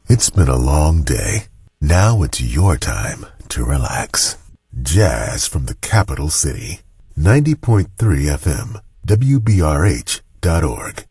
It's been a long day. Now it's your time to relax. Jazz from the capital city. 90.3 FM, WBRH.org.